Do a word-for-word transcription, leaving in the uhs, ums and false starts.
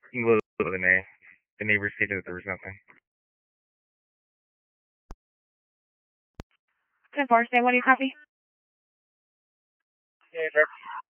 Well, the na- the neighbor stated that there was nothing. ten four, stand one, you copy? Yeah, sir.